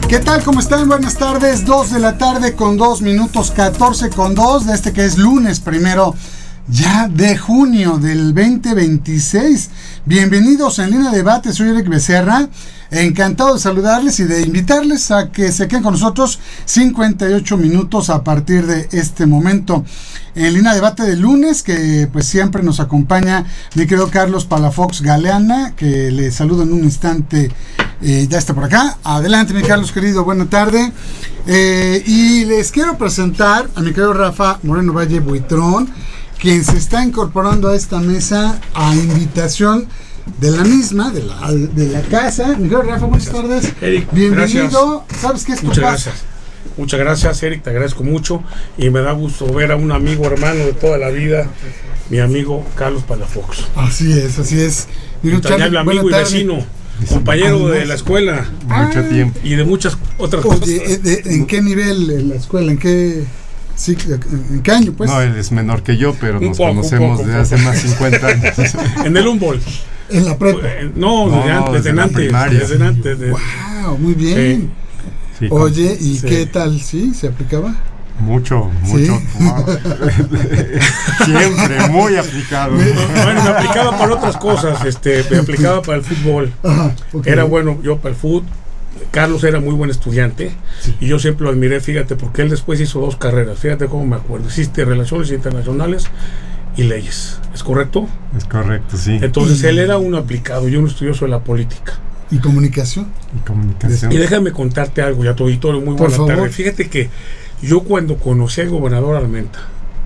¿Qué tal? ¿Cómo están? Buenas tardes, 2 de la tarde con 2 minutos, 14 con 2 de este que es lunes primero ya de junio del 2026. Bienvenidos en Línea de Debate, soy Eric Becerra, encantado de saludarles y de invitarles a que se queden con nosotros 58 minutos a partir de este momento. En Línea de Debate de lunes, que pues siempre nos acompaña mi querido Carlos Palafox Galeana, que le saludo en un instante. Ya está por acá. Adelante, mi Carlos querido, buena tarde. Y les quiero presentar a mi querido Rafa Moreno Valle Buitrón, quien se está incorporando a esta mesa a invitación de la misma, de la casa. Mi querido Rafa, buenas tardes. Eric, bienvenido. Gracias. ¿Sabes qué es tu Muchas casa? gracias. Muchas gracias, Eric, te agradezco mucho y me da gusto ver a un amigo, hermano de toda la vida, mi amigo Carlos Palafox. Así es, así es. Entrañable amigo y vecino, compañero de la escuela. Mucho tiempo. Y de muchas otras Oye, cosas. ¿en qué nivel en la escuela? ¿En qué año, pues? No, él es menor que yo, pero nos poco, conocemos desde hace más de 50 años. En el Humboldt. En la prepa. Desde antes. Wow, muy bien. Sí, oye, ¿y qué tal? ¿Sí? ¿Se aplicaba? Mucho. ¿Sí? Wow. Siempre, muy aplicado. Bueno, me aplicaba para otras cosas, me aplicaba para el fútbol. Ajá, okay. Era bueno yo para el fútbol. Carlos era muy buen estudiante, sí. Y yo siempre lo admiré, fíjate, porque él después hizo 2 carreras, fíjate cómo me acuerdo, hiciste Relaciones Internacionales y Leyes, ¿es correcto? Es correcto, sí. Entonces él era un aplicado, yo un estudioso de la política. ¿Y comunicación? Y déjame contarte algo, ya tu auditorio, muy buena tarde. Fíjate que yo cuando conocí al gobernador Armenta,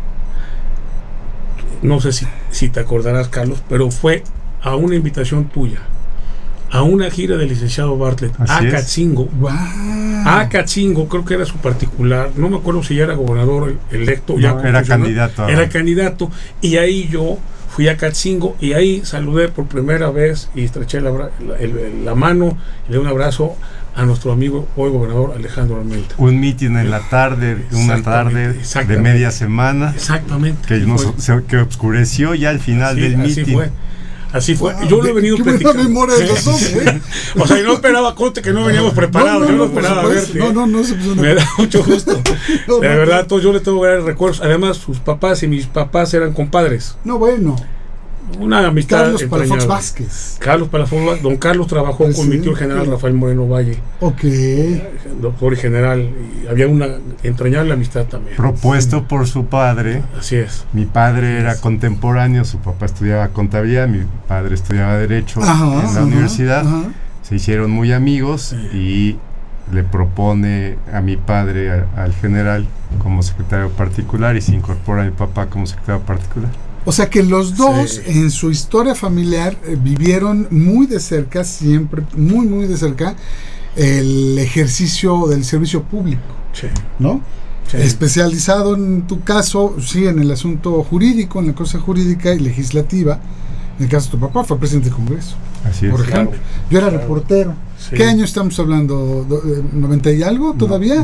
no sé si te acordarás, Carlos, pero fue a una invitación tuya, a una gira del licenciado Bartlett, a Catzingo. Wow. A Catzingo, creo que era su particular, no me acuerdo si ya era gobernador electo, no, ya era candidato. Era candidato, y ahí yo fui a Catzingo y ahí saludé por primera vez y estreché la mano y le di un abrazo a nuestro amigo hoy gobernador Alejandro Armenta. Un mitin en la tarde, una tarde de media semana. Exactamente. Que oscureció ya al final del mitin. Así fue. Wow, yo lo he venido platicando. Memoria de los dos, O sea, yo no esperaba, conte que no veníamos preparados. Yo no esperaba verte. No. Me da mucho gusto. De verdad, yo le tengo grandes recuerdos. Además, sus papás y mis papás eran compadres. No, bueno. Una amistad. Carlos Palafox Vázquez. Carlos Palafox Vázquez. Don Carlos trabajó con mi tío el general Rafael Moreno Valle. Ok. Doctor y general. Y había una entrañable amistad también. Propuesto por su padre. Así es. Mi padre era contemporáneo, su papá estudiaba contabilidad, mi padre estudiaba Derecho en la universidad. Ajá. Se hicieron muy amigos y le propone a mi padre, al general, como secretario particular y se incorpora a mi papá como secretario particular. O sea que los dos en su historia familiar vivieron muy de cerca, siempre muy de cerca, el ejercicio del servicio público, ¿no? Sí. Especializado en tu caso, sí, en el asunto jurídico, en la cosa jurídica y legislativa. En el caso de tu papá fue presidente del Congreso. Así es. Por ejemplo, yo era reportero. Sí. ¿Qué año estamos hablando? ¿90 y algo todavía?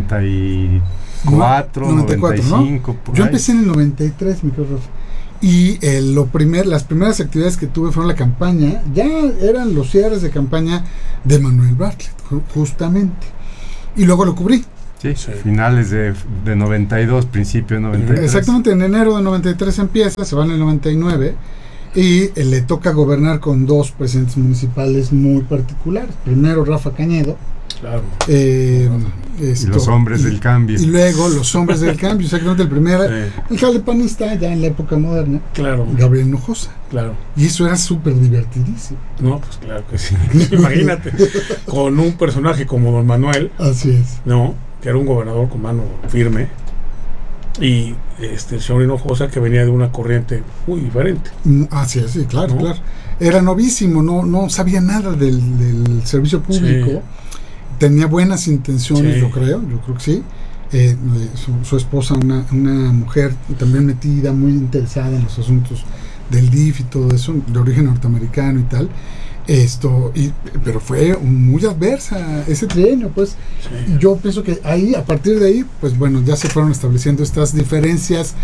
94, 95. ¿No? Yo empecé en el 93, mi querido Rafa. Y las primeras actividades que tuve fueron la campaña, ya eran los cierres de campaña de Manuel Bartlett, justamente. Y luego lo cubrí. Sí. Finales de 92, principio de 93. Exactamente, en enero de 93 empieza, se va en el 99, y le toca gobernar con 2 presidentes municipales muy particulares. Primero Rafa Cañedo. Claro. Y los hombres del cambio. Y luego los hombres del cambio, exactamente el primer alcalde panista ya en la época moderna, Gabriel Hinojosa. Claro. Y eso era súper divertidísimo. No, pues claro que sí. Imagínate, con un personaje como Don Manuel. Así es. No, que era un gobernador con mano firme. Y el señor Hinojosa, que venía de una corriente muy diferente. Así es, sí, claro, claro. Era novísimo, no sabía nada del servicio público. Sí. Tenía buenas intenciones, yo creo que sí. Su esposa, una mujer también metida, muy interesada en los asuntos del DIF y todo eso, de origen norteamericano y tal. Pero fue muy adversa ese trienio, pues. Sí. Yo pienso que a partir de ahí, pues bueno, ya se fueron estableciendo estas diferencias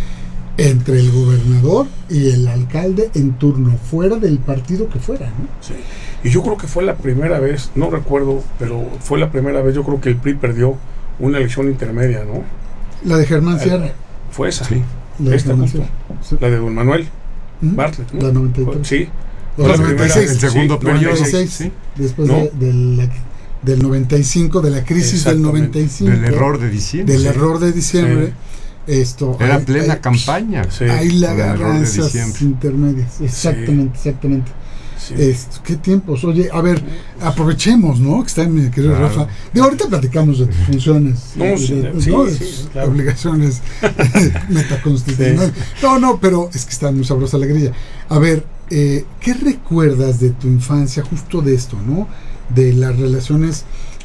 entre el gobernador y el alcalde en turno, fuera del partido que fuera, ¿no? Sí. Y yo creo que fue la primera vez, no recuerdo, pero fue la primera vez, yo creo que el PRI perdió una elección intermedia, ¿no? La de Germán Sierra. Fue esa. Sí. La de Germán justo. Sí. La de don Manuel Bartlett, ¿no? La 93. Sí. O la 96. El segundo periodo. 96, Sí. Después ¿No? del 95, de la crisis del 95. Del error de diciembre. Del error de diciembre. Esto, era plena campaña. Sí. Ahí la Por el error agarran de esas diciembre. intermedias. Exactamente. Sí. ¿Qué tiempos? Oye, a ver, aprovechemos, ¿no? Que está mi querido Claro. Rafa. De ahorita platicamos de tus funciones, No, de sí, tus claro. obligaciones metaconstitucionales. Sí. No, pero es que está muy sabrosa la grilla. A ver, ¿qué recuerdas de tu infancia justo de esto, ¿no? De las relaciones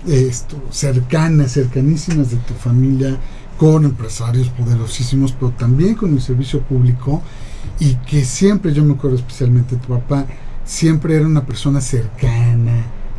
cercanísimas de tu familia con empresarios poderosísimos, pero también con el servicio público, y que siempre, yo me acuerdo especialmente de tu papá, siempre era una persona cercana,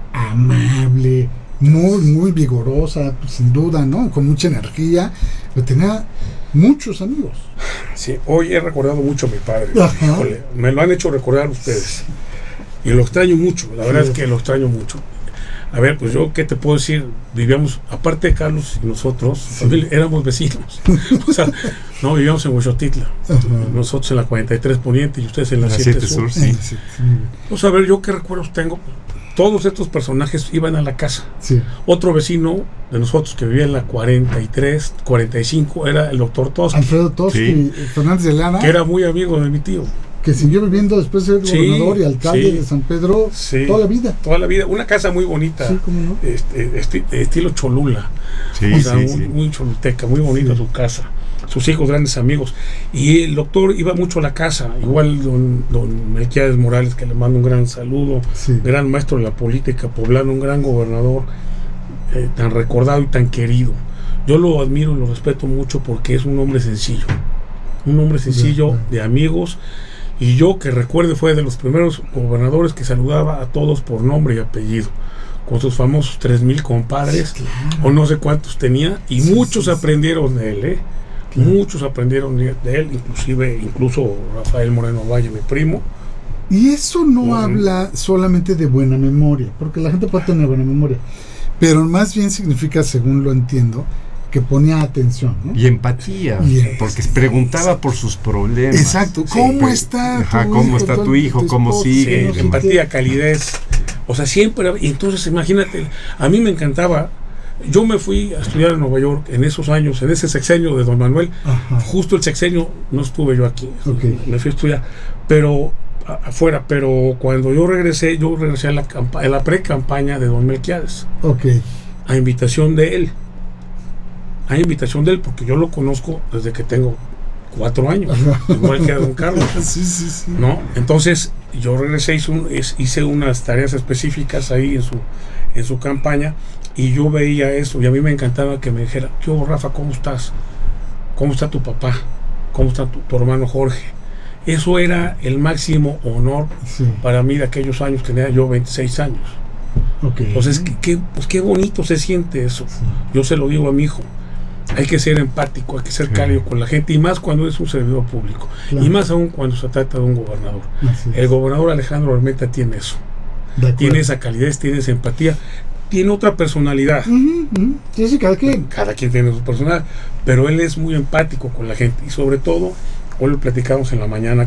amable, muy vigorosa, pues, sin duda, ¿no? Con mucha energía, pero tenía muchos amigos. Sí, hoy he recordado mucho a mi padre. Ajá. Híjole, me lo han hecho recordar ustedes. Y lo extraño mucho, la verdad es que lo extraño mucho. A ver, pues yo, ¿qué te puedo decir? Vivíamos, aparte de Carlos y nosotros, familia, éramos vecinos. O sea, no, vivíamos en Huexotitla. Nosotros en la 43 Poniente y ustedes en la 7 Sur. Sí. Pues a ver, yo qué recuerdos tengo. Todos estos personajes iban a la casa. Sí. Otro vecino de nosotros que vivía en la 43, 45, era el doctor Toschi, Alfredo Toschi, Fernández de Lara, que era muy amigo de mi tío. que siguió viviendo después de ser gobernador y alcalde de San Pedro toda la vida. Toda la vida. Una casa muy bonita, Sí, ¿cómo no? estilo Cholula. Sí, O sea, sí. muy choluteca, muy bonita su casa. Sus hijos, grandes amigos. Y el doctor iba mucho a la casa. Igual don Melquiades Morales, que le mando un gran saludo. Sí. Gran maestro de la política poblana, un gran gobernador, tan recordado y tan querido. Yo lo admiro y lo respeto mucho porque es un hombre sencillo. Un hombre sencillo, de amigos. Y yo, que recuerde, fue de los primeros gobernadores que saludaba a todos por nombre y apellido, con sus famosos 3,000 compadres, o no sé cuántos tenía, y muchos aprendieron de él, muchos aprendieron de él, incluso Rafael Moreno Valle, mi primo. Y eso no habla solamente de buena memoria, porque la gente puede tener buena memoria, pero más bien significa, según lo entiendo, que ponía atención, ¿no? Y empatía, porque preguntaba por sus problemas. Exacto. ¿Cómo está tu hijo? ¿Cómo sigue? Sí, empatía, calidez. O sea, siempre. Y entonces, imagínate, a mí me encantaba. Yo me fui a estudiar en Nueva York en esos años, en ese sexenio de don Manuel. Ajá. Justo el sexenio no estuve yo aquí. Okay. Me fui a estudiar, pero afuera. Pero cuando yo regresé a la pre-campaña de don Melquiades. Ok. A invitación de él. Porque yo lo conozco desde que tengo 4 años, igual que a don Carlos. Sí. ¿No? Entonces yo regresé, hice unas tareas específicas ahí en su campaña, y yo veía eso, y a mí me encantaba que me dijera: yo, Rafa, ¿cómo estás? ¿Cómo está tu papá? ¿Cómo está tu hermano Jorge? Eso era el máximo honor para mí de aquellos años. Tenía yo 26 años. Okay. Entonces, qué bonito se siente eso. Yo se lo digo a mi hijo. Hay que ser empático, hay que ser cálido con la gente, y más cuando es un servidor público, y más aún cuando se trata de un gobernador. El gobernador Alejandro Armenta tiene eso, tiene esa calidez, tiene esa empatía, tiene otra personalidad. Sí, cada quien tiene su personalidad, pero él es muy empático con la gente, y sobre todo, hoy lo platicamos en la mañana